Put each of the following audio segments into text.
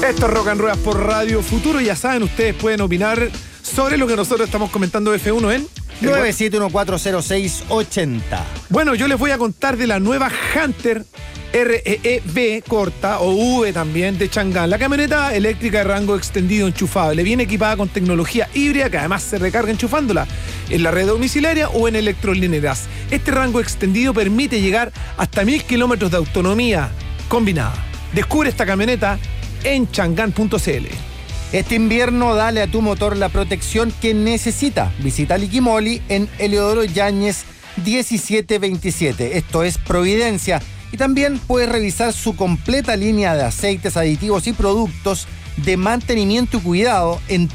Esto es Rock and Ruedas por Radio Futuro. Ya saben, ustedes pueden opinar sobre lo que nosotros estamos comentando de F1 en 971-406-80. Bueno, yo les voy a contar de la nueva Hunter REEV corta, o V también, de Chang'an. La camioneta eléctrica de rango extendido enchufable. Viene equipada con tecnología híbrida que además se recarga enchufándola en la red domiciliaria o en electrolineras. Este rango extendido permite llegar hasta 1000 kilómetros de autonomía combinada. Descubre esta camioneta en chang'an.cl. Este invierno dale a tu motor la protección que necesita. Visita Liquimoli en Eleodoro Yáñez 1727. Esto es Providencia. Y también puedes revisar su completa línea de aceites, aditivos y productos de mantenimiento y cuidado en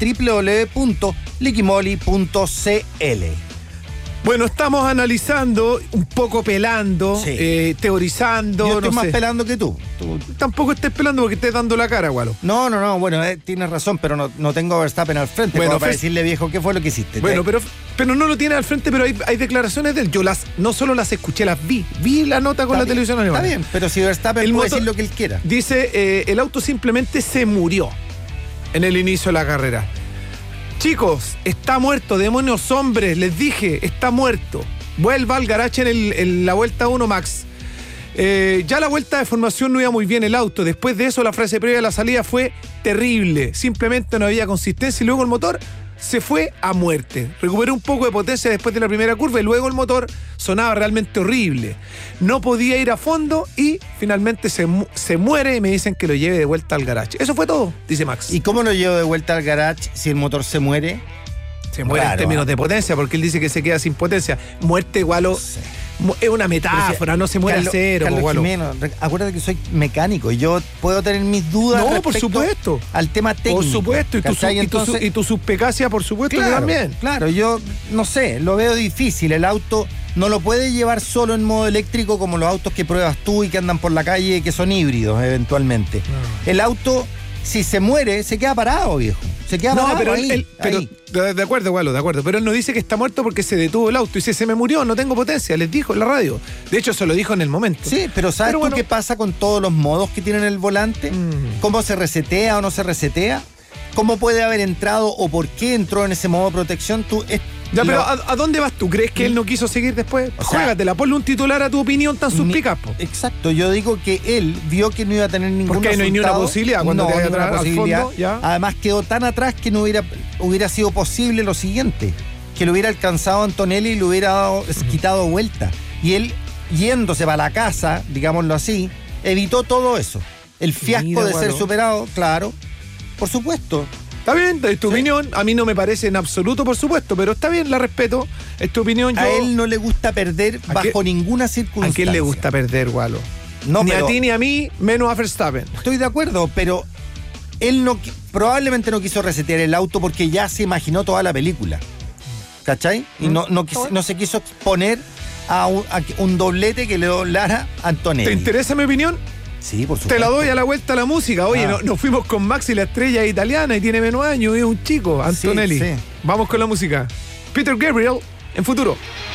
www.liquimoli.cl. Bueno, estamos analizando, un poco pelando, Sí. teorizando. Yo estoy no más sé. pelando que tú. Tampoco estés pelando porque estés dando la cara, Gualo. No, bueno, tienes razón, pero no tengo a Verstappen al frente. Bueno, Como para decirle, viejo, ¿qué fue lo que hiciste? Bueno, pero no lo tiene al frente, pero hay declaraciones de él. Yo no solo las escuché, las vi. Vi la nota con Está la bien, televisión alemana. Está bien, pero si Verstappen El puede motor- decir lo que él quiera. Dice, el auto simplemente se murió en el inicio de la carrera. Chicos, está muerto, demonios hombres, les dije, está muerto. Vuelva al garage en la vuelta 1, Max. Ya la vuelta de formación no iba muy bien el auto. Después de eso, la frase previa a la salida fue terrible. Simplemente no había consistencia y luego el motor se fue a muerte. Recuperó un poco de potencia después de la primera curva y luego el motor sonaba realmente horrible. No podía ir a fondo y finalmente se muere y me dicen que lo lleve de vuelta al garage. Eso fue todo, dice Max. ¿Y cómo lo llevo de vuelta al garage si el motor se muere? Se muere en términos de potencia, porque él dice que se queda sin potencia. Muerte, Gualo, Sí. es una metáfora, no se muere a cero, Carlos Gualo. Jimeno, acuérdate que soy mecánico y yo puedo tener mis dudas No, por respecto supuesto. al tema técnico. Por supuesto, ¿cachai? y tu suspicacia, por supuesto, que también. Claro, yo no sé, lo veo difícil. El auto no lo puede llevar solo en modo eléctrico como los autos que pruebas tú y que andan por la calle, que son híbridos eventualmente. El auto, si se muere, se queda parado, viejo. Se queda No, parado pero ahí. de acuerdo, Gualo, de acuerdo. Pero él no dice que está muerto porque se detuvo el auto. Y dice, se me murió, no tengo potencia, les dijo en la radio. De hecho, se lo dijo en el momento. Sí, pero ¿sabes tú qué pasa con todos los modos que tienen el volante? ¿Cómo se resetea o no se resetea? ¿Cómo puede haber entrado o por qué entró en ese modo de protección? Ya, pero ¿a dónde vas tú? ¿Crees que él no quiso seguir después? O sea, Juégatela, ponle un titular a tu opinión tan suspicaz, po. Exacto, yo digo que él vio que no iba a tener ningún Porque ahí no hay ni una resultado. posibilidad cuando te vaya ninguna atrás al posibilidad. fondo, ya. Además quedó tan atrás que no hubiera sido posible lo siguiente, que lo hubiera alcanzado Antonelli y le hubiera quitado vuelta. Y él, yéndose para la casa, digámoslo así, evitó todo eso. El fiasco Mira, de ser Gualo. superado, claro, por supuesto. Está bien, es tu opinión. A mí no me parece en absoluto, por supuesto, pero está bien, la respeto. Es tu opinión. A él no le gusta perder bajo ninguna circunstancia. ¿A quién le gusta perder, Gualo? No, ni pero- a ti ni a mí, menos a Verstappen. Estoy de acuerdo, pero él probablemente no quiso resetear el auto porque ya se imaginó toda la película. ¿Cachai? Y no se quiso exponer a un doblete que le doblara Antonelli. ¿Te interesa mi opinión? Sí, por supuesto. Te la doy a la vuelta a la música. Oye, nos fuimos con Maxi, la estrella italiana, y tiene menos años, y es un chico, Antonelli. Sí. Vamos con la música. Peter Gabriel, en Futuro.